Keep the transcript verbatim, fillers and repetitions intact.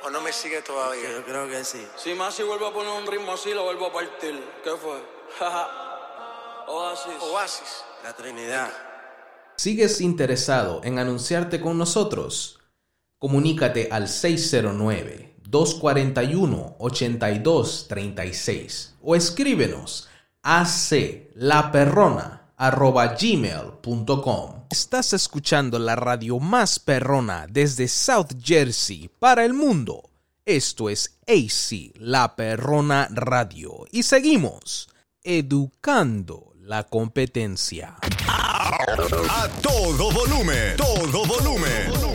¿O no me sigue todavía? Yo creo que sí. Si Masi vuelve a poner un ritmo así, lo vuelvo a partir. ¿Qué fue? Oasis. Oasis. La Trinidad. ¿Sigues interesado en anunciarte con nosotros? Comunícate al seis cero nueve, dos cuatro uno, ocho dos tres seis o escríbenos a aclaperrona arroba gmail punto com. Estás escuchando la radio más perrona desde South Jersey para el mundo. Esto es A C La Perrona Radio y seguimos educando la competencia. A todo volumen, todo volumen.